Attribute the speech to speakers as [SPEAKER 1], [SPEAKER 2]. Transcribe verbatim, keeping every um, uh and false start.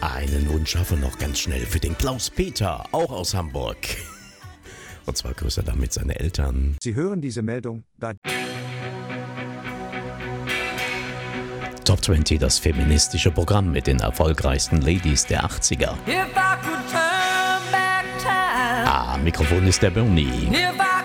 [SPEAKER 1] Einen Wunsch haben wir noch ganz schnell für den Klaus-Peter, auch aus Hamburg. Und zwar grüßt er damit seine Eltern.
[SPEAKER 2] Sie hören diese Meldung bei
[SPEAKER 1] Top zwanzig, das feministische Programm mit den erfolgreichsten Ladies der achtziger.
[SPEAKER 3] If I could turn back time.
[SPEAKER 1] Ah, Mikrofon ist der Bernie.
[SPEAKER 3] If I